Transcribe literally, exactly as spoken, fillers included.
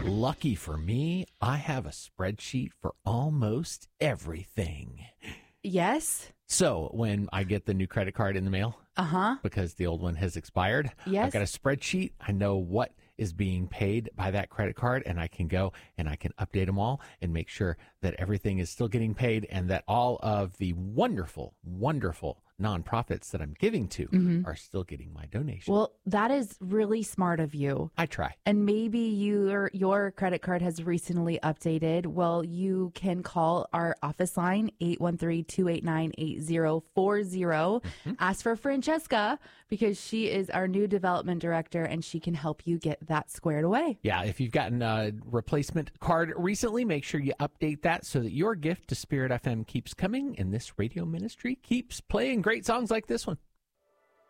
Lucky for me, I have a spreadsheet for almost everything. Yes. So when I get the new credit card in the mail, uh-huh. because the old one has expired, yes. I've got a spreadsheet. I know what is being paid by that credit card, and I can go and I can update them all and make sure that everything is still getting paid and that all of the wonderful, wonderful nonprofits that I'm giving to mm-hmm. are still getting my donation. Well, that is really smart of you. I try. And maybe your your credit card has recently updated. Well, you can call our office line, eight one three, two eight nine, eight zero four zero. Mm-hmm. Ask for Francesca because she is our new development director and she can help you get that squared away. Yeah, if you've gotten a replacement card recently, make sure you update that so that your gift to Spirit F M keeps coming and this radio ministry keeps playing great songs like this one.